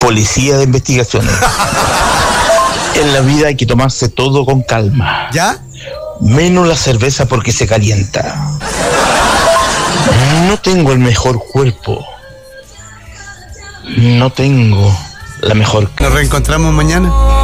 policía de investigaciones. En la vida hay que tomarse todo con calma. ¿Ya? Menos la cerveza porque se calienta. No tengo el mejor cuerpo. No tengo la mejor... Nos reencontramos mañana.